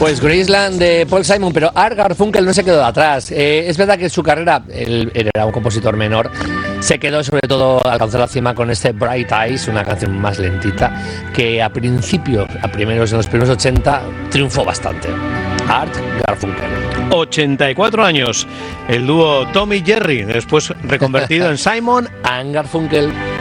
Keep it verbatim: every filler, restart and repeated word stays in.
Pues Graceland de Paul Simon, pero Art Garfunkel no se quedó atrás. Eh, es verdad que su carrera, él era un compositor menor, se quedó sobre todo, alcanzó la cima con este Bright Eyes, una canción más lentita, que a principios, a primeros, en los primeros ochenta, triunfó bastante. Art Garfunkel. ochenta y cuatro años, el dúo Tommy Jerry, después reconvertido en Simon and Garfunkel.